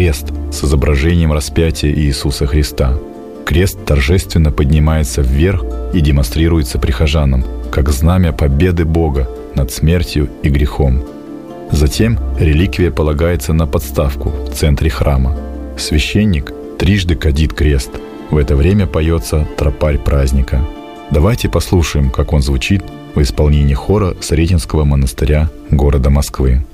крест с изображением распятия Иисуса Христа. Крест торжественно поднимается вверх и демонстрируется прихожанам, как знамя победы Бога над смертью и грехом. Затем реликвия полагается на подставку в центре храма. Священник трижды кадит крест. В это время поется тропарь праздника. Давайте послушаем, как он звучит в исполнении хора Сретенского монастыря города Москвы.